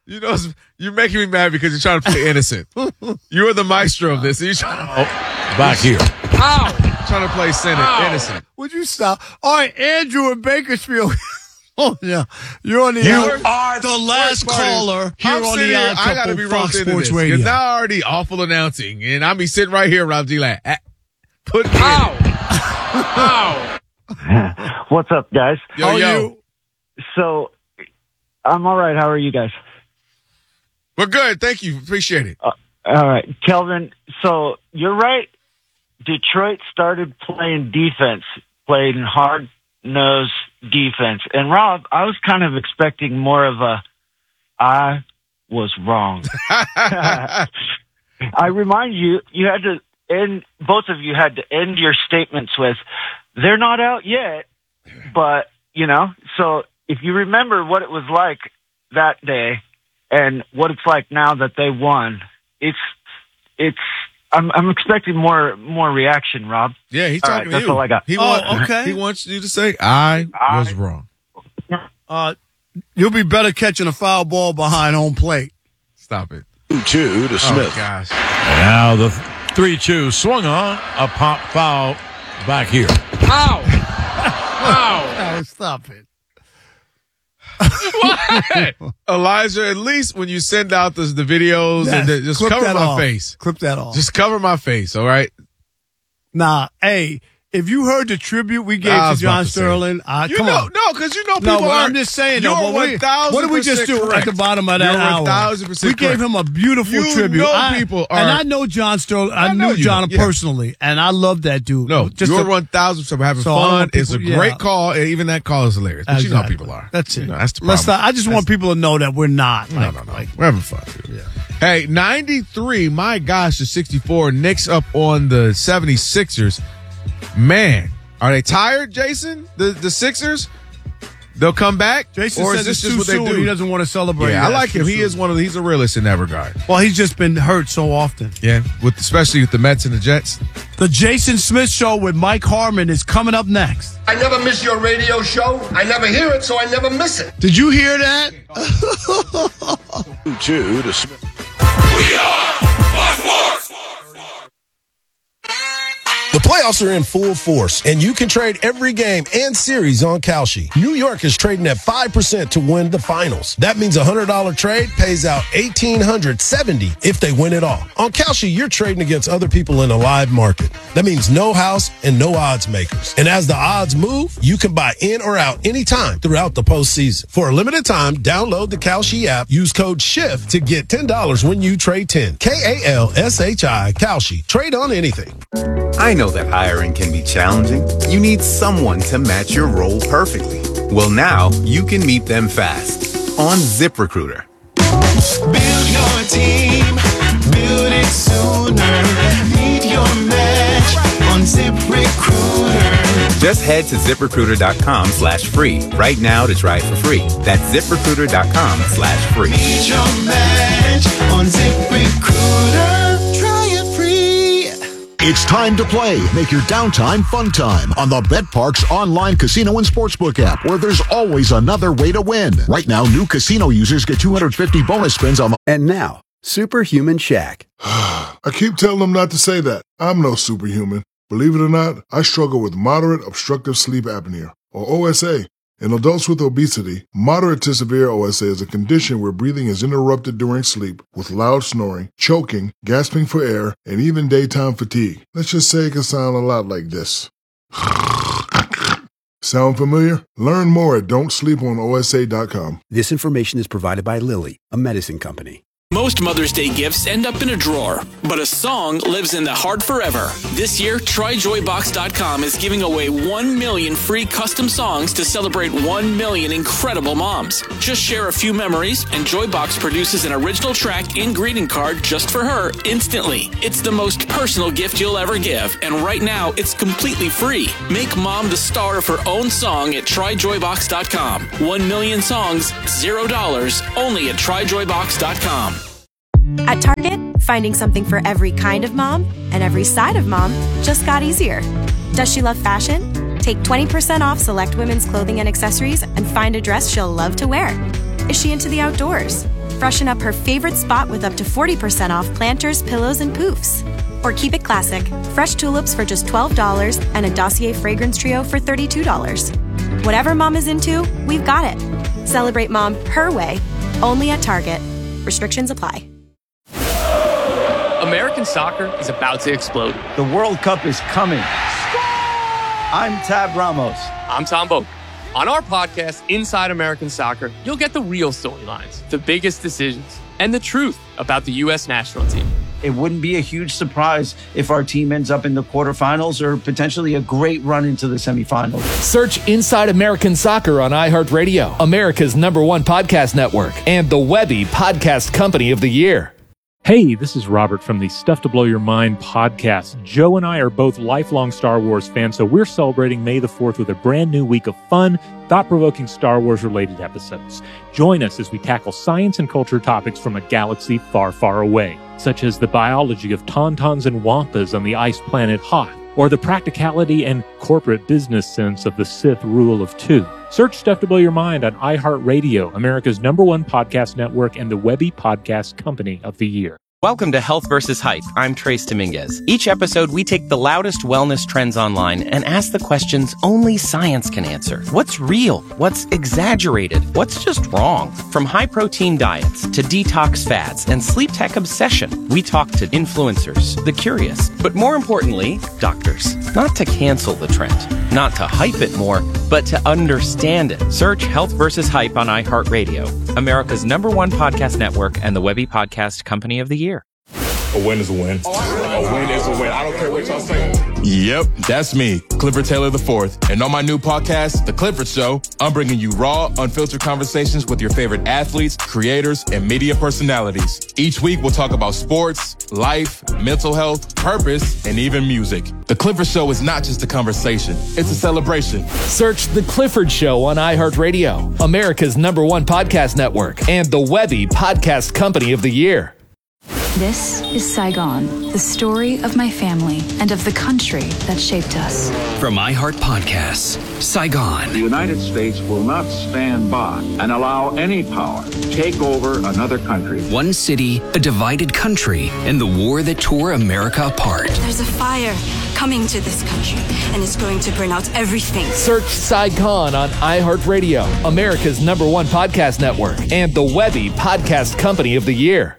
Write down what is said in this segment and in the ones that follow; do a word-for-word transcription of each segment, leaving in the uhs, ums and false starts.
You know, you're making me mad because you're trying to play innocent. You're the maestro of this. And you're trying to, oh, back here. Ow! Trying to play center, Ow. innocent. Would you stop? All right, Andrew in Bakersfield. Oh, yeah. You're on the You hour. are the last caller here I'm on the here, Odd I gotta Couple be Fox roped into Sports this, Radio. Because now already awful announcing, and I'll be sitting right here, Rob G. Like, put me Ow! Ow! What's up, guys? Yo, How are yo. you? So, I'm all right. How are you guys? We're good. Thank you. Appreciate it. Uh, all right. Kelvin, so you're right. Detroit started playing defense, playing hard-nosed defense. And, Rob, I was kind of expecting more of a, I was wrong. I remind you, you had to end, both of you had to end your statements with, they're not out yet, but, you know, so if you remember what it was like that day and what it's like now that they won, it's, it's, I'm, I'm expecting more, more reaction, Rob. Yeah, he's All talking right, to that's you. all I got. He, Oh, want, okay. he wants you to say, I, I was wrong. Uh, you'll be better catching a foul ball behind home plate. Stop it. two to Smith. Oh, gosh. Now the three two swung on. A pop foul back here. Ow! Oh, stop it. What? Elijah, at least when you send out the, the videos, Yes, and the, just clip cover that my off. face. Clip that off. Just cover my face, all right? Nah, hey, if you heard the tribute we gave I to was about John to say. Sterling, uh, You come know, on. no, because you know people No, but are. I'm just saying, You're though, but we- one thousand what did we just do correct. at the bottom of that You're hour? one thousand percent We gave correct. him a beautiful You tribute. know I, people are- and I know John Sterling. I, I know knew you John do, yeah. personally, and I love that dude. No, just you're a- one thousand percent having So I fun. want It's a people- great yeah. call, and even that call is hilarious. But you know how Exactly. people are. That's it. You know, that's the problem. Let's not, I just want people to know that we're not. No, like, no, no. like- We're having fun. Dude. Hey, ninety-three, my gosh, to sixty-four. Knicks up on the seventy-sixers. Man, are they tired, Jason? The the Sixers? They'll come back? Jason or says is this it's just too what they soon. do? He doesn't want to celebrate. Yeah, I yet. like It's him. too He soon. is one of the, he's a realist in that regard. Well, he's just been hurt so often. Yeah, with especially with the Mets and the Jets. The Jason Smith Show with Mike Harmon is coming up next. I never miss your radio show. I never hear it, so I never miss it. Did you hear that? two to Smith. We are Fox Sports. The playoffs are in full force, and you can trade every game and series on Kalshi. New York is trading at five percent to win the finals. That means a one hundred dollars trade pays out one thousand eight hundred seventy dollars if they win it all. On Kalshi, you're trading against other people in a live market. That means no house and no odds makers. And as the odds move, you can buy in or out anytime throughout the postseason. For a limited time, download the Kalshi app, use code SHIFT to get ten dollars when you trade ten. K A L S H I, Kalshi. Trade on anything. I know that hiring can be challenging. You need someone to match your role perfectly. Well, now you can meet them fast on ZipRecruiter. Build your team, build it sooner. Meet your match on ZipRecruiter. Just head to ZipRecruiter.com slash free right now to try it for free. That's ZipRecruiter.com slash free. Meet your match on ZipRecruiter. Try it free. It's time to play. Make your downtime fun time on the BetParks online casino and sportsbook app, where there's always another way to win. Right now, new casino users get two hundred fifty bonus spins on the... And now, Superhuman Shaq. I keep telling them not to say that. I'm no superhuman. Believe it or not, I struggle with moderate obstructive sleep apnea, or O S A. In adults with obesity, moderate to severe O S A is a condition where breathing is interrupted during sleep with loud snoring, choking, gasping for air, and even daytime fatigue. Let's just say it can sound a lot like this. Sound familiar? Learn more at don't sleep on O S A dot com. This information is provided by Lilly, a medicine company. Most Mother's Day gifts end up in a drawer, but a song lives in the heart forever. This year, Try Joy Box dot com is giving away one million free custom songs to celebrate one million incredible moms. Just share a few memories, and Joybox produces an original track and greeting card just for her instantly. It's the most personal gift you'll ever give, and right now, it's completely free. Make mom the star of her own song at Try Joy Box dot com. One million songs, zero dollars, only at Try Joy Box dot com. At Target, finding something for every kind of mom and every side of mom just got easier. Does she love fashion? Take twenty percent off select women's clothing and accessories and find a dress she'll love to wear. Is she into the outdoors? freshen up her favorite spot with up to forty percent off planters, pillows, and poofs. Or keep it classic, fresh tulips for just twelve dollars and a Dossier fragrance trio for thirty-two dollars. Whatever mom is into, we've got it. Celebrate mom her way, only at Target. Restrictions apply. American soccer is about to explode. The World Cup is coming. I'm Tab Ramos. I'm Tom Boak. On our podcast, Inside American Soccer, you'll get the real storylines, the biggest decisions, and the truth about the U S national team. It wouldn't be a huge surprise if our team ends up in the quarterfinals or potentially a great run into the semifinals. Search Inside American Soccer on iHeartRadio, America's number one podcast network, and the Webby Podcast Company of the Year. Hey, this is Robert from the Stuff to Blow Your Mind podcast. Joe and I are both lifelong Star Wars fans, so we're celebrating May the fourth with a brand new week of fun, thought-provoking Star Wars-related episodes. Join us as we tackle science and culture topics from a galaxy far, far away, such as the biology of tauntauns and wampas on the ice planet Hoth, or the practicality and corporate business sense of the Sith rule of two. Search Stuff to Blow Your Mind on iHeartRadio, America's number one podcast network and the Webby Podcast Company of the Year. Welcome to Health versus Hype. I'm Trace Dominguez. Each episode, we take the loudest wellness trends online and ask the questions only science can answer. What's real? What's exaggerated? What's just wrong? From high-protein diets to detox fads and sleep tech obsession, we talk to influencers, the curious, but more importantly, doctors. Not to cancel the trend, not to hype it more, but to understand it. Search Health versus Hype on iHeartRadio, America's number one podcast network and the Webby Podcast Company of the Year. A win is a win. A win is a win. I don't care what y'all say. Yep, that's me, Clifford Taylor the fourth. And on my new podcast, The Clifford Show, I'm bringing you raw, unfiltered conversations with your favorite athletes, creators, and media personalities. Each week, we'll talk about sports, life, mental health, purpose, and even music. The Clifford Show is not just a conversation. It's a celebration. Search The Clifford Show on iHeartRadio, America's number one podcast network, and the Webby Podcast Company of the Year. This is Saigon, the story of my family and of the country that shaped us. From iHeart Podcasts, Saigon. The United States will not stand by and allow any power to take over another country. One city, a divided country, and the war that tore America apart. There's a fire coming to this country, and it's going to burn out everything. Search Saigon on iHeartRadio, America's number one podcast network, and the Webby Podcast Company of the Year.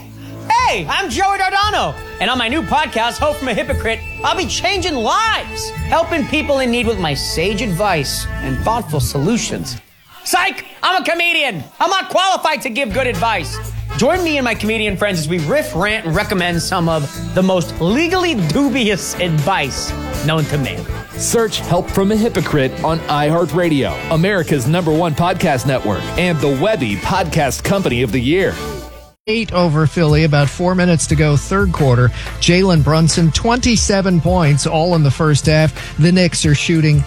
Hey, I'm Joey Dardano, and on my new podcast, Hope from a Hypocrite, I'll be changing lives, helping people in need with my sage advice and thoughtful solutions. Psych! I'm a comedian. I'm not qualified to give good advice. Join me and my comedian friends as we riff, rant, and recommend some of the most legally dubious advice known to man. Search Help from a Hypocrite on iHeartRadio, America's number one podcast network, and the Webby Podcast Company of the Year. Eight over Philly, about four minutes to go, third quarter. Jalen Brunson, twenty-seven points, all in the first half. The Knicks are shooting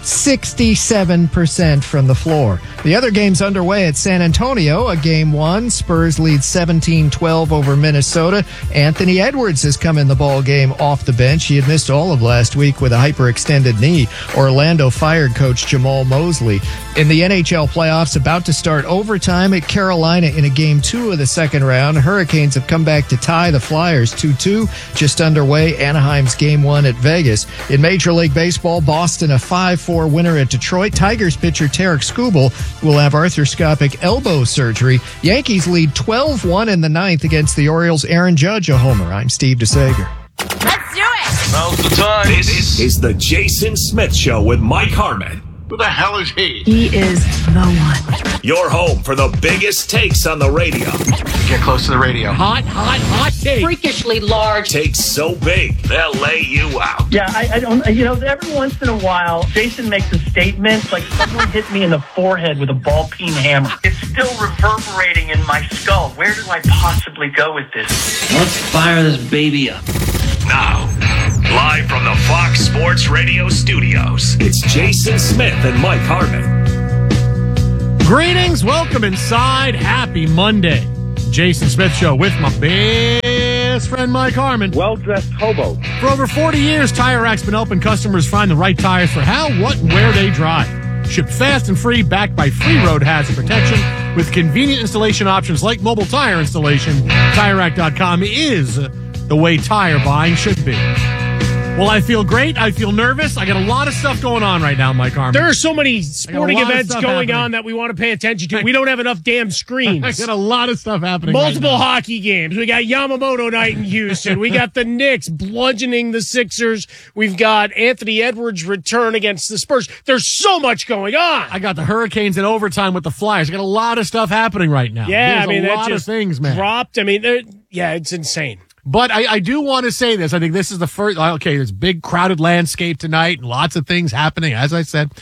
sixty-seven percent from the floor. The other game's underway at San Antonio, a game one. Spurs lead seventeen twelve over Minnesota. Anthony Edwards has come in the ball game off the bench. He had missed all of last week with a hyperextended knee. Orlando fired coach Jamal Mosley. In the N H L playoffs, about to start overtime at Carolina in a game two of the second round. Hurricanes have come back to tie the Flyers two two. Just underway, Anaheim's game one at Vegas. In Major League Baseball, Boston a five four winner at Detroit. Tigers pitcher Tarek Skubal will have arthroscopic elbow surgery. Yankees lead twelve one in the ninth against the Orioles. Aaron Judge a homer. I'm Steve DeSager. Let's do it! Now's the time. This is the Jason Smith Show with Mike Harmon. Who the hell is he? He is the one. Your home for the biggest takes on the radio. Get close to the radio. Hot, hot, hot take. Freakishly large. Takes so big, they'll lay you out. Yeah, I, I don't, you know, every once in a while, Jason makes a statement like someone hit me in the forehead with a ball peen hammer. It's still reverberating in my skull. Where do I possibly go with this? Let's fire this baby up. Now, live from the Fox Sports Radio studios, it's Jason Smith and Mike Harmon. Greetings, welcome inside. Happy Monday. Jason Smith Show with my best friend Mike Harmon. Well-dressed hobo. For over forty years, Tire Rack's been helping customers find the right tires for how, what, and where they drive. Shipped fast and free, backed by free road hazard protection. With convenient installation options like mobile tire installation, Tire Rack dot com is the way tire buying should be. Well, I feel great. I feel nervous. I got a lot of stuff going on right now, Mike Harmon. There are so many sporting events going happening. on that we want to pay attention to. We don't have enough damn screens. I got a lot of stuff happening. Multiple right now. hockey games. We got Yamamoto night in Houston. We got the Knicks bludgeoning the Sixers. We've got Anthony Edwards' return against the Spurs. There's so much going on. I got the Hurricanes in overtime with the Flyers. I got a lot of stuff happening right now. Yeah, There's I mean, a that lot just of things, man. dropped. I mean, they're- yeah, it's insane. But I, I do want to say this. I think this is the first. Okay, there's a big crowded landscape tonight and lots of things happening, as I said.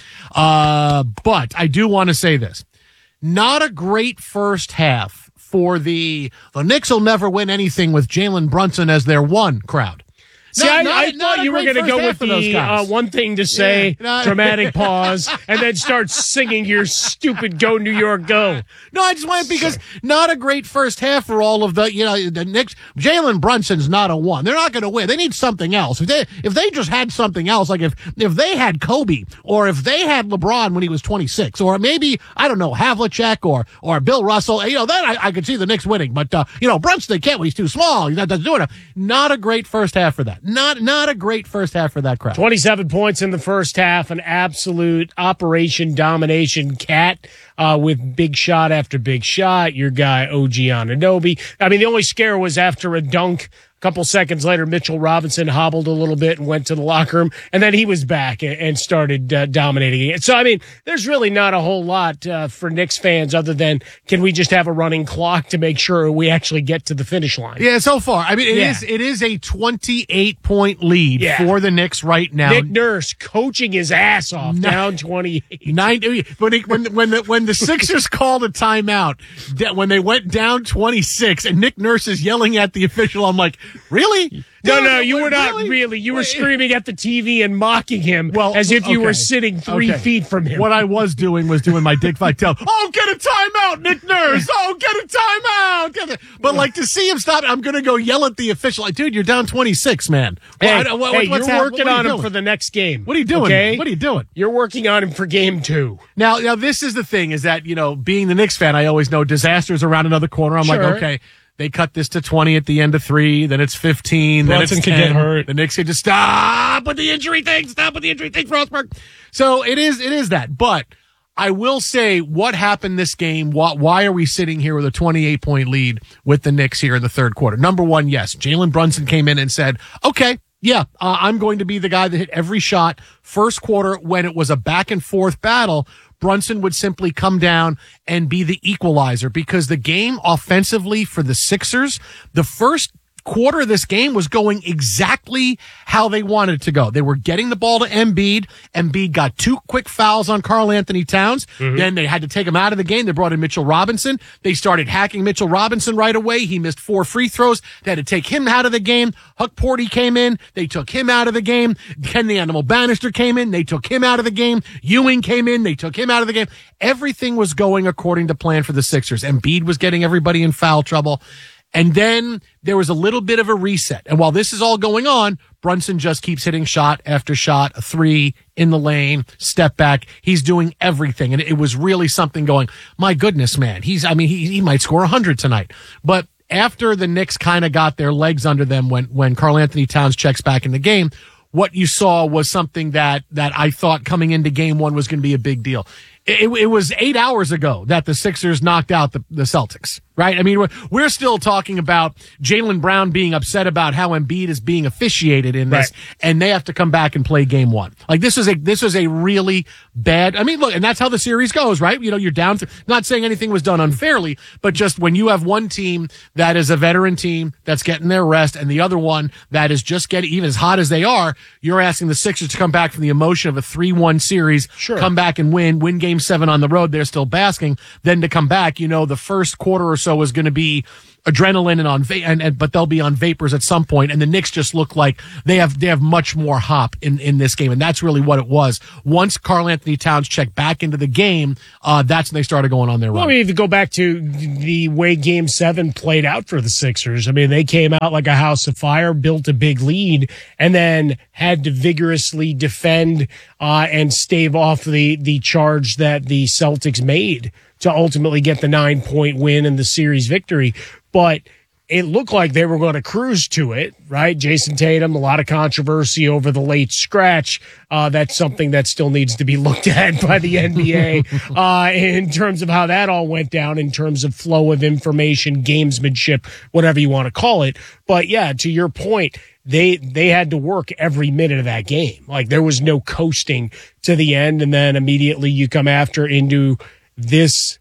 Uh, but I do want to say this. Not a great first half for the, the Knicks will never win anything with Jalen Brunson as their one crowd. See, Not- I, not- I not thought a you were great going to first go half with for those the guys. uh, one thing to say, Yeah, not- dramatic pause, and then start singing your stupid "Go New York Go." No, I just want it because not a great first half for all of the, you know, the Knicks. Jalen Brunson's not a one. They're not going to win. They need something else. If they, if they just had something else, like if, if they had Kobe or if they had LeBron when he was twenty-six, or maybe, I don't know, Havlicek or, or Bill Russell, you know, then I, I could see the Knicks winning. But, uh, you know, Brunson, they can't. He's too small. He's not doesn't do it. Not a great first half for that. Not, not a great first half for that crowd. twenty-seven points in the first half, an absolute operation domination cat uh, with big shot after big shot. Your guy, O G Anunoby. I mean, the only scare was after a dunk. A couple seconds later, Mitchell Robinson hobbled a little bit and went to the locker room, and then he was back and, and started uh, dominating it. So, I mean, there's really not a whole lot uh, for Knicks fans other than can we just have a running clock to make sure we actually get to the finish line? Yeah, so far. I mean, it Yeah. is it is a twenty-eight point lead Yeah. for the Knicks right now. Nick Nurse coaching his ass off, Nine- down twenty-eight. Nine, when, he, when, when, the, when the Sixers called a timeout, that when they went down twenty-six and Nick Nurse is yelling at the official, I'm like, really? No, Dude, no, you were not really? really. You were Wait. screaming at the T V and mocking him well, as if you okay. were sitting three Okay. feet from him. What I was doing was doing my Dick Vitale. Oh, get a timeout, Nick Nurse. Oh, get a timeout. Get a... But like to see him stop, I'm going to go yell at the official. Like, dude, you're down twenty-six, man. Hey, What- what- hey, what's you're hap- working what are you on him doing? for the next game. What are you doing? Okay? What are you doing? You're working on him for game two. Now, now this is the thing: is that you know, being the Knicks fan, I always know disasters around another corner. I'm like, Sure. okay, they cut this to twenty at the end of three, then it's fifteen, Brunson then it's could ten. get hurt. The Knicks could just stop with the injury thing, stop with the injury thing, Frostberg. So it is, it is that. But I will say, what happened this game? Why, why are we sitting here with a twenty-eight point lead with the Knicks here in the third quarter? Number one, yes, Jalen Brunson came in and said, okay. Yeah, uh, I'm going to be the guy that hit every shot. First quarter, when it was a back and forth battle, Brunson would simply come down and be the equalizer because the game offensively for the Sixers, the first quarter of this game was going exactly how they wanted it to go. They were getting the ball to Embiid. Embiid got two quick fouls on Karl Anthony Towns. Mm-hmm. Then they had to take him out of the game. They brought in Mitchell Robinson. They started hacking Mitchell Robinson right away. He missed four free throws. They had to take him out of the game. Huck Porty came in. They took him out of the game. Ken the Animal Bannister came in. They took him out of the game. Ewing came in. They took him out of the game. Everything was going according to plan for the Sixers. Embiid was getting everybody in foul trouble. And then there was a little bit of a reset. And while this is all going on, Brunson just keeps hitting shot after shot, a three in the lane, step back. He's doing everything. And it was really something going, my goodness, man. He's, I mean, he, he might score a hundred tonight. But after the Knicks kind of got their legs under them when, when Karl Anthony Towns checks back in the game, what you saw was something that, that I thought coming into game one was going to be a big deal. It, it was eight hours ago that the Sixers knocked out the, the Celtics, right? I mean, we're, we're still talking about Jaylen Brown being upset about how Embiid is being officiated in this, right. And they have to come back and play game one. Like this is a, this was a really bad, I mean, look, and that's how the series goes, right? You know, you're down to, not saying anything was done unfairly, but just when you have one team that is a veteran team that's getting their rest and the other one that is just getting, even as hot as they are, you're asking the Sixers to come back from the emotion of a three one series, sure. come back and win, win game seven on the road. They're still basking. Then to come back, you know, the first quarter or so is going to be adrenaline and on, va- and, and, but they'll be on vapors at some point. And the Knicks just look like they have, they have much more hop in, in this game. And that's really what it was. Once Karl Anthony Towns checked back into the game, uh, that's when they started going on their run. Well, I mean, if you go back to the way game seven played out for the Sixers, I mean, they came out like a house of fire, built a big lead, and then had to vigorously defend, uh, and stave off the, the charge that the Celtics made to ultimately get the nine point win and the series victory. But it looked like they were going to cruise to it, right? Jason Tatum, a lot of controversy over the late scratch. Uh, that's something that still needs to be looked at by the N B A uh, in terms of how that all went down, in terms of flow of information, gamesmanship, whatever you want to call it. But yeah, to your point, they they had to work every minute of that game. Like, there was no coasting to the end, and then immediately you come after into this.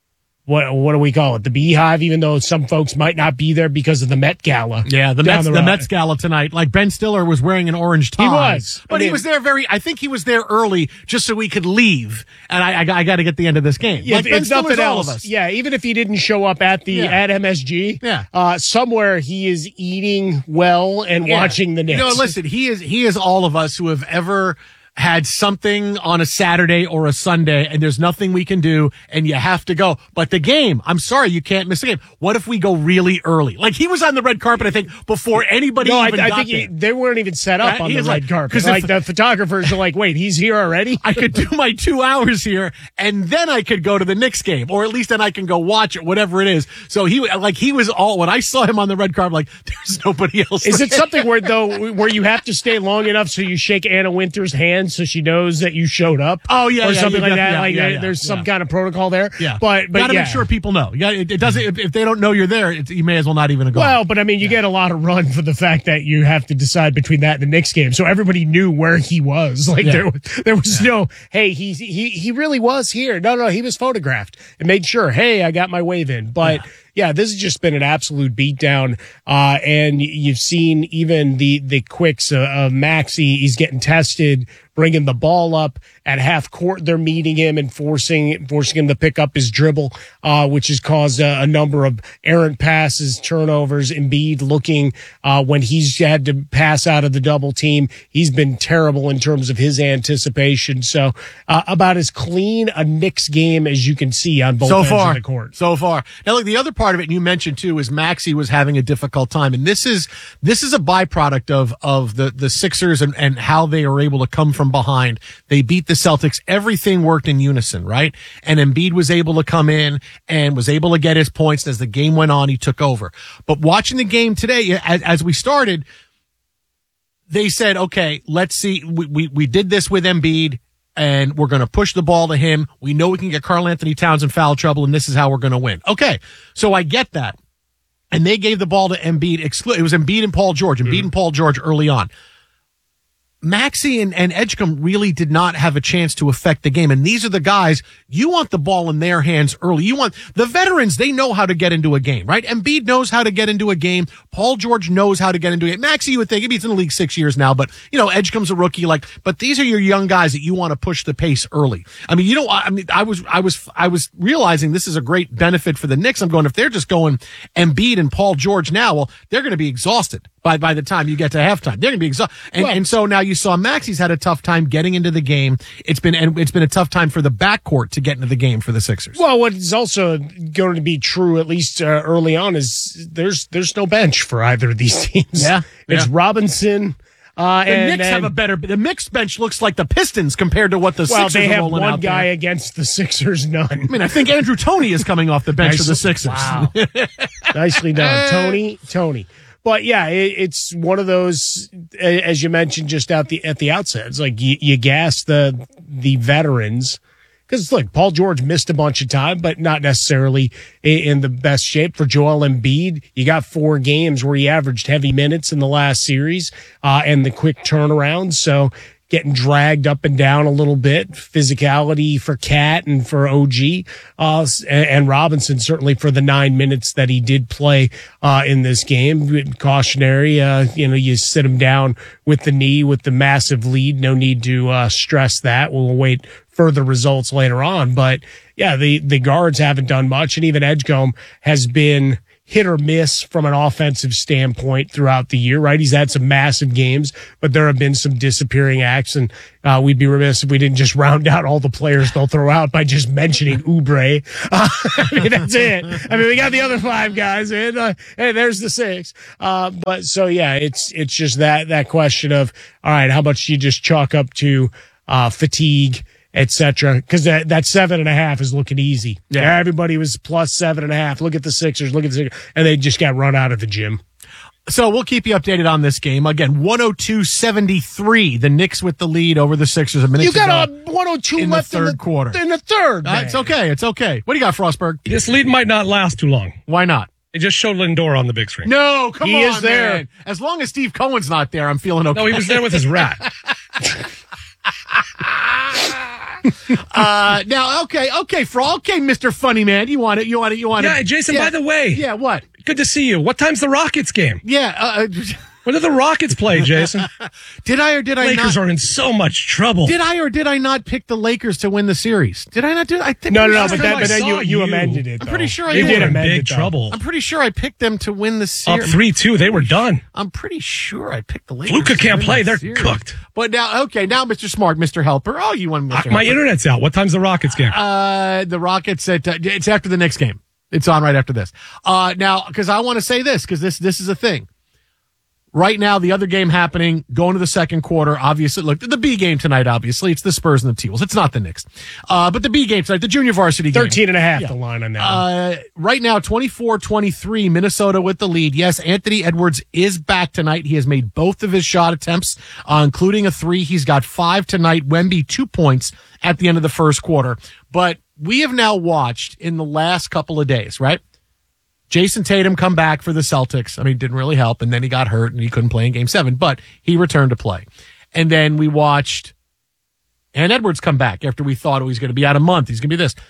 What what do we call it? The Beehive, even though some folks might not be there because of the Met Gala. Yeah, the Mets, the, the Mets Gala tonight. Like, Ben Stiller was wearing an orange tie. He was. But I mean, he was there very, I think he was there early just so we could leave. And I, I, I got to get the end of this game. Yeah, like, if, Ben if nothing Stiller's all else. of us. Yeah, even if he didn't show up at the Yeah. at M S G, Yeah. uh, somewhere he is eating well and Yeah. watching the Knicks. No, listen, he is, he is all of us who have ever had something on a Saturday or a Sunday and there's nothing we can do and you have to go. But the game, I'm sorry, you can't miss the game. What if we go really early? Like, he was on the red carpet, I think, before anybody No, even I, I got think there. he, they weren't even set up Right? on He the is red like- carpet. 'cause Like, if- the photographers are like, wait, he's here already? I could do my two hours here and then I could go to the Knicks game, or at least then I can go watch it, whatever it is. So he, like, he was all, when I saw him on the red carpet, like, there's nobody else. Is it there. something where, though, where you have to stay long enough so you shake Anna Wintour's hand so she knows that you showed up? Oh, yeah, or yeah, something you like def- that. yeah, Like, yeah, there- yeah, there's some yeah. kind of protocol there. Yeah. But, but gotta yeah. make sure people know. You gotta, it, it doesn't, if, if they don't know you're there, it, you may as well not even go. Well, but I mean, you get a lot of run for the fact that you have to decide between that and the Knicks game. So everybody knew where he was. Like, Yeah. there, was- there was no, hey, he, he, he really was here. No, no, he was photographed and made sure, hey, I got my wave in. But yeah, yeah this has just been an absolute beatdown. Uh, and you've seen even the, the quicks of, of Maxey. He's getting tested, bringing the ball up at half court. They're meeting him and forcing, forcing him to pick up his dribble, uh, which has caused a, a number of errant passes, turnovers. Embiid looking, uh, when he's had to pass out of the double team, he's been terrible in terms of his anticipation. So, uh, about as clean a Knicks game as you can see on both so ends far, of the court. So far. Now, look, the other part of it, and you mentioned too, is Maxey was having a difficult time. And this is, this is a byproduct of, of the, the Sixers and, and how they are able to come from behind. They beat the Celtics. Everything worked in unison, right? And Embiid was able to come in and was able to get his points. As the game went on, he took over. But watching the game today, as, as we started, they said, okay, let's see. We, we, we did this with Embiid and we're going to push the ball to him. We know we can get Karl Anthony Towns in foul trouble and this is how we're going to win. Okay. So I get that. And they gave the ball to Embiid. Exclu- it was Embiid and Paul George. Embiid mm-hmm. and Paul George early on. Maxey and, and Edgecombe really did not have a chance to affect the game. And these are the guys, you want the ball in their hands early. You want the veterans, they know how to get into a game, right? Embiid knows how to get into a game. Paul George knows how to get into it. Maxey, you would think, maybe he's in the league six years now, but, you know, Edgecombe's a rookie. Like, but these are your young guys that you want to push the pace early. I mean, you know, I mean, I was, I was, I was realizing this is a great benefit for the Knicks. I'm going, if they're just going Embiid and Paul George now, well, they're going to be exhausted by, by the time you get to halftime. They're going to be exhausted. And, well, and so now you saw Maxey's had a tough time getting into the game. It's been, and it's been a tough time for the backcourt to get into the game for the Sixers. Well, what is also going to be true, at least uh, early on, is there's, there's no bench for either of these teams. Yeah. It's yeah. Robinson. Uh, the and, Knicks and, have a better, the mixed bench looks like the Pistons compared to what the well, Sixers they have are rolling one out guy there. against the Sixers, none. I mean, I think Andrew Toney is coming off the bench Nice, for the Sixers. Wow. Nicely done. Tony, Tony. But yeah, it, it's one of those, as you mentioned just out the at the outset. It's like you, you gas the the veterans because look, Paul George missed a bunch of time, but not necessarily in, in the best shape. For Joel Embiid, you got four games where he averaged heavy minutes in the last series, uh, and the quick turnaround. So getting dragged up and down a little bit, physicality for Cat and for O G, uh, and, and Robinson certainly for the nine minutes that he did play, uh, in this game. Cautionary, uh, you know, you sit him down with the knee with the massive lead. No need to, uh, stress that. We'll await further results later on. But yeah, the, the guards haven't done much, and even Edgecombe has been hit or miss from an offensive standpoint throughout the year, right? He's had some massive games, but there have been some disappearing acts, and uh, we'd be remiss if we didn't just round out all the players they'll throw out by just mentioning Oubre. Uh, I mean, that's it. I mean, we got the other five guys, and uh, hey, there's the six. Uh, but so yeah, it's it's just that that question of all right, how much do you just chalk up to uh, fatigue et cetera. Because that, that seven and a half is looking easy. Yeah. Everybody was plus seven and a half. Look at the Sixers. Look at the Sixers. And they just got run out of the gym. So we'll keep you updated on this game. Again, one oh two seventy-three. The Knicks with the lead over the Sixers. A minute You got to a one oh two in left the third in the quarter. In the third. Uh, it's okay. It's okay. What do you got, Frostberg? This lead might not last too long. Why not? They just showed Lindor on the big screen. No, come He on, is there. man. As long as Steve Cohen's not there, I'm feeling okay. No, he was there with his rat. uh, now, okay, okay, for okay, Mister Funny Man, you want it? You want it? You want it? Yeah, Jason. Yeah. By the way, yeah, what? Good to see you. What time's the Rockets game? Yeah. Uh, when did the Rockets play, Jason? Did I or did I not? Lakers are in so much trouble. Did I or did I not pick the Lakers to win the series? Did I not do that? I think No, no, no, Last but, time that, I but then saw you, you you. amended it. I'm though. pretty sure I They did. were in amend big it, though. trouble. I'm pretty sure I picked them to win the Up series. three two. They were done. I'm pretty sure I picked the Lakers. Luka to can't win play. the They're series. cooked. But now, okay, now Mister Smart, Mister Helper. Oh, you won Mister My Helper. internet's out. What time's the Rockets game? Uh, the Rockets at uh, it's after the next game. It's on right after this. Uh, now because I want to say this because this this is a thing. Right now, the other game happening, going to the second quarter, obviously, look, the B game tonight, obviously, it's the Spurs and the T-Wolves. It's not the Knicks. Uh, but the B game tonight, the junior varsity game. thirteen and a half Yeah. the line on that. Uh, right now, twenty-four twenty-three, Minnesota with the lead. Yes, Anthony Edwards is back tonight. He has made both of his shot attempts, uh, including a three. He's got five tonight. Wemby, two points at the end of the first quarter. But we have now watched in the last couple of days, right? Jason Tatum come back for the Celtics. I mean, didn't really help. And then he got hurt and he couldn't play in game seven, but he returned to play. And then we watched Ant Edwards come back after we thought he was going to be out a month. He's going to be this.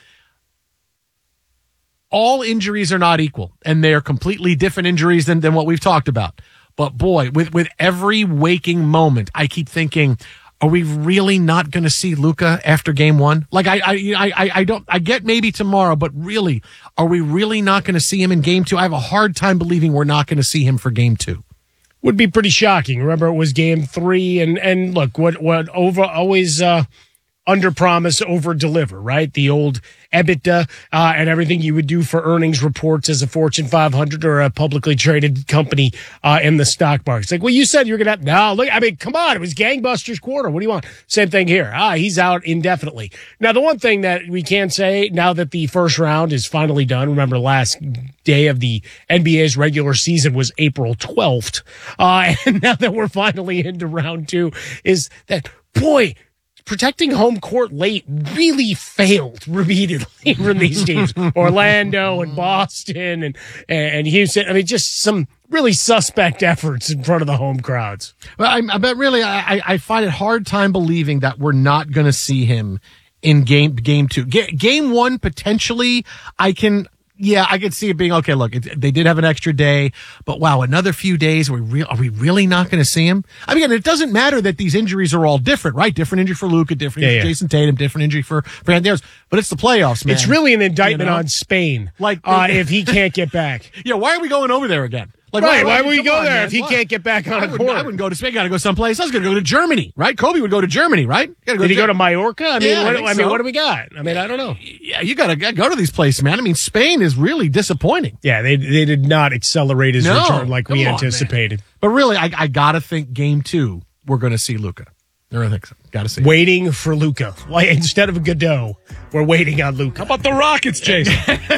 All injuries are not equal, and they are completely different injuries than, than what we've talked about. But boy, with, with every waking moment, I keep thinking, are we really not going to see Luka after game one? Like I, I, I, I don't, I get maybe tomorrow, but really, are we really not going to see him in game two? I have a hard time believing we're not going to see him for game two. Would be pretty shocking. Remember, it was game three, and and look, what what over always uh, under promise, over deliver, right? The old EBITDA uh, and everything you would do for earnings reports as a Fortune five hundred or a publicly traded company uh, in the stock market. It's like, well, you said you were going to, no, look, I mean, come on, it was gangbusters quarter. What do you want? Same thing here. Ah, he's out indefinitely. Now, the one thing that we can say now that the first round is finally done, remember last day of the N B A's regular season was April twelfth. Uh, and now that we're finally into round two is that, boy, protecting home court late really failed repeatedly from these teams. Orlando and Boston and, and Houston. I mean, just some really suspect efforts in front of the home crowds. But I, I bet really, I, I find it hard time believing that we're not going to see him in game, game two. Ga- game one, potentially, I can, yeah, I could see it being, okay, look, it, they did have an extra day, but wow, another few days, are we, re- are we really not going to see him? I mean, it doesn't matter that these injuries are all different, right? Different injury for Luka, different Yeah, injury yeah. for Jason Tatum, different injury for, for Anthony Edwards, but it's the playoffs, man. It's really an indictment You know? on Spain. Like, uh, if he can't get back. Yeah, why are we going over there again? Like, Right, why would we come go on, there man? if he Why? can't get back on I a wouldn't, court? I wouldn't go to Spain. Got to go someplace. I was going to go to Germany, right? Kobe would go to Germany, right? Gotta Did he go to Ger- Mallorca? I mean, Yeah, I what, think I mean, so. what do we got? I mean, I don't know. Yeah, you got to go to these places, man. I mean, Spain is really disappointing. Yeah, they they did not accelerate his No, return like we come on, anticipated. But really, I, I got to think game two, we're going to see Luka. I think so. Got to see. Waiting for Luka. Like, instead of Godot, we're waiting on Luka. How about the Rockets, Jason?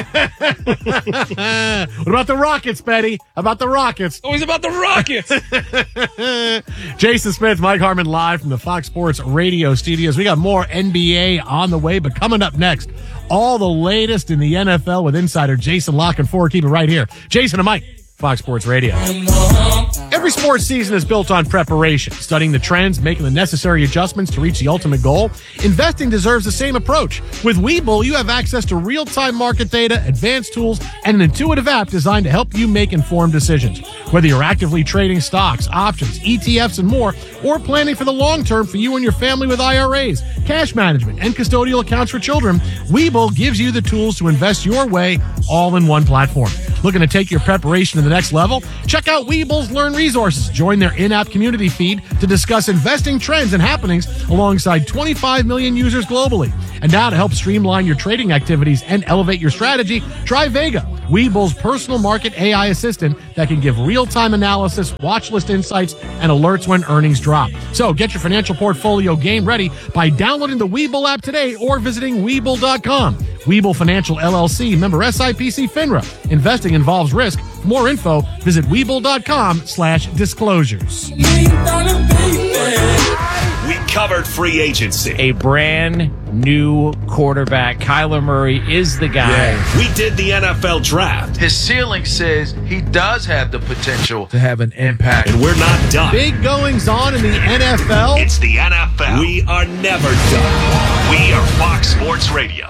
What about the Rockets, Betty? How about the Rockets? Always about the Rockets. Jason Smith, Mike Harmon, live from the Fox Sports Radio studios. We got more N B A on the way, but coming up next, all the latest in the N F L with insider Jason Lock and four. Keep it right here. Jason and Mike, Fox Sports Radio. Every sports season is built on preparation, studying the trends, making the necessary adjustments to reach the ultimate goal. Investing deserves the same approach. With Webull, you have access to real-time market data, advanced tools, and an intuitive app designed to help you make informed decisions. Whether you're actively trading stocks, options, E T Fs, and more, or planning for the long term for you and your family with I R As, cash management, and custodial accounts for children, Webull gives you the tools to invest your way all in one platform. Looking to take your preparation to the next level? Check out Webull's Learn Resources. Join their in-app community feed to discuss investing trends and happenings alongside twenty-five million users globally. And now to help streamline your trading activities and elevate your strategy, try Vega, Webull's personal market A I assistant that can give real-time analysis, watch list insights, and alerts when earnings drop. So get your financial portfolio game ready by downloading the Webull app today or visiting Webull dot com. Webull Financial L L C, member S I P C FINRA. Investing involves risk. For more info, visit Webull dot com slash disclosures. We covered free agency. A brand new quarterback. Kyler Murray is the guy. Yeah. We did the N F L draft. His ceiling says he does have the potential to have an impact. And we're not done. Big goings on in the N F L. It's the N F L. We are never done. We are Fox Sports Radio.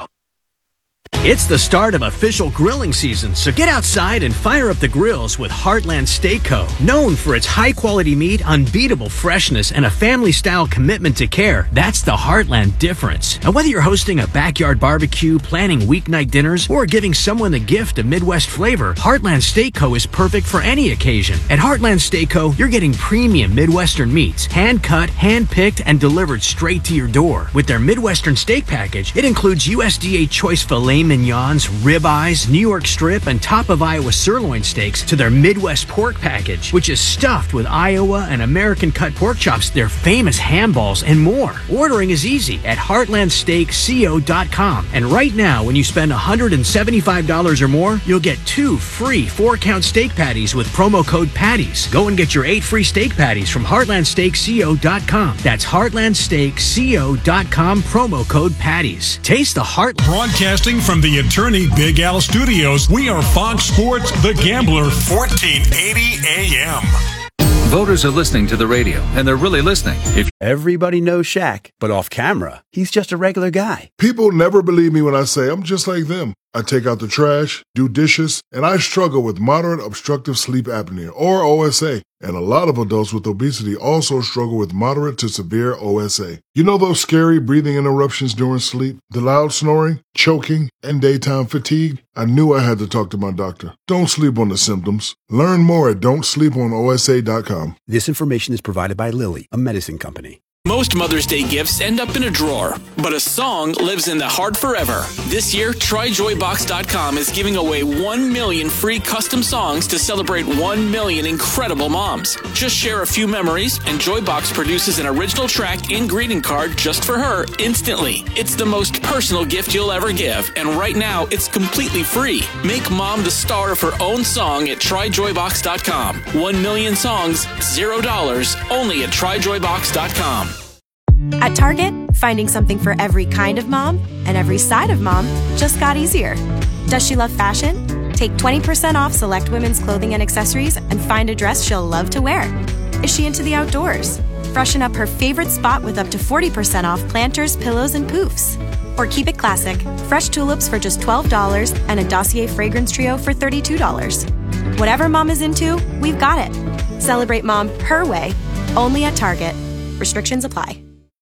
It's the start of official grilling season, so get outside and fire up the grills with Heartland Steak Co. Known for its high-quality meat, unbeatable freshness, and a family-style commitment to care, that's the Heartland difference. And whether you're hosting a backyard barbecue, planning weeknight dinners, or giving someone the gift of Midwest flavor, Heartland Steak Co. is perfect for any occasion. At Heartland Steak Co., you're getting premium Midwestern meats, hand-cut, hand-picked, and delivered straight to your door. With their Midwestern steak package, it includes U S D A choice filet mignons, ribeyes, New York strip, and top of Iowa sirloin steaks to their Midwest pork package, which is stuffed with Iowa and American cut pork chops, their famous ham balls, and more. Ordering is easy at heartland steak co dot com. And right now, when you spend one hundred seventy-five dollars or more, you'll get two free four-count steak patties with promo code PATTIES. Go and get your eight free steak patties from heartland steak co dot com. That's heartland steak co dot com, promo code PATTIES. Taste the heart. Broadcasting from the Attorney Big Al Studios, we are Fox Sports The Gambler, fourteen eighty A M. Voters are listening to the radio, and they're really listening. If Everybody knows Shaq, but off camera, he's just a regular guy. People never believe me when I say I'm just like them. I take out the trash, do dishes, and I struggle with moderate obstructive sleep apnea, or O S A. And a lot of adults with obesity also struggle with moderate to severe O S A. You know those scary breathing interruptions during sleep, the loud snoring, choking, and daytime fatigue? I knew I had to talk to my doctor. Don't sleep on the symptoms. Learn more at don't sleep on O S A dot com. This information is provided by Lilly, a medicine company. Most Mother's Day gifts end up in a drawer, but a song lives in the heart forever. This year, try joy box dot com is giving away one million free custom songs to celebrate one million incredible moms. Just share a few memories, and Joybox produces an original track and greeting card just for her instantly. It's the most personal gift you'll ever give, and right now, it's completely free. Make mom the star of her own song at try joy box dot com. One million songs, zero dollars, only at try joy box dot com. At Target, finding something for every kind of mom and every side of mom just got easier. Does she love fashion? Take twenty percent off select women's clothing and accessories and find a dress she'll love to wear. Is she into the outdoors? Freshen up her favorite spot with up to forty percent off planters, pillows, and poofs. Or keep it classic, fresh tulips for just twelve dollars and a Dossier fragrance trio for thirty-two dollars. Whatever mom is into, we've got it. Celebrate mom her way, only at Target. Restrictions apply.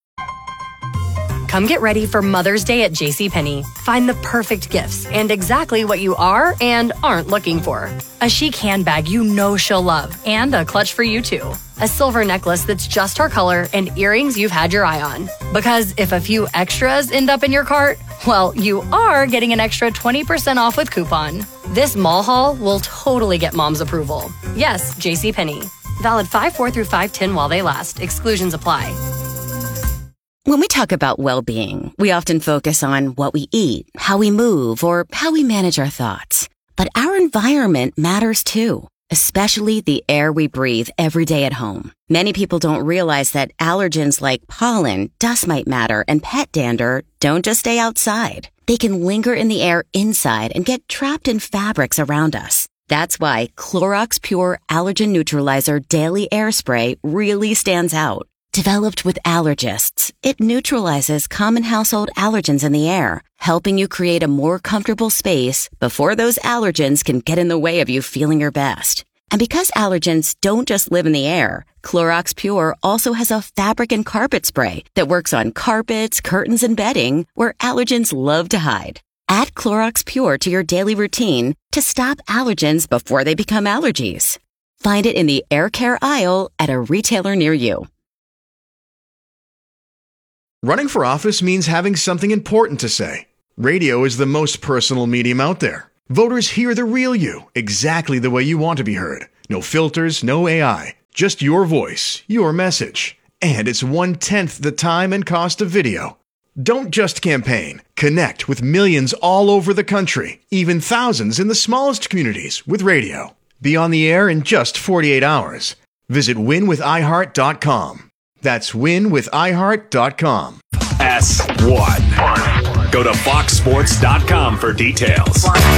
Come get ready for Mother's Day at JCPenney. Find the perfect gifts and exactly what you are and aren't looking for. A chic handbag you know she'll love, and a clutch for you too. A silver necklace that's just her color, and earrings you've had your eye on. Because if a few extras end up in your cart, well, you are getting an extra twenty percent off with coupon. This mall haul will totally get mom's approval. Yes, JCPenney. Valid five four through five ten while they last. Exclusions apply. When we talk about well-being, we often focus on what we eat, how we move, or how we manage our thoughts. But our environment matters too, especially the air we breathe every day at home. Many people don't realize that allergens like pollen, dust mite matter, and pet dander don't just stay outside. They can linger in the air inside and get trapped in fabrics around us. That's why Clorox Pure Allergen Neutralizer Daily Air Spray really stands out. Developed with allergists, it neutralizes common household allergens in the air, helping you create a more comfortable space before those allergens can get in the way of you feeling your best. And because allergens don't just live in the air, Clorox Pure also has a fabric and carpet spray that works on carpets, curtains, and bedding where allergens love to hide. Add Clorox Pure to your daily routine to stop allergens before they become allergies. Find it in the air care aisle at a retailer near you. Running for office means having something important to say. Radio is the most personal medium out there. Voters hear the real you, exactly the way you want to be heard. No filters, no A I. Just your voice, your message. And it's one-tenth the time and cost of video. Don't just campaign. Connect with millions all over the country, even thousands in the smallest communities with radio. Be on the air in just forty-eight hours. Visit win with i heart dot com. That's win with i heart dot com. S one. Go to fox sports dot com for details.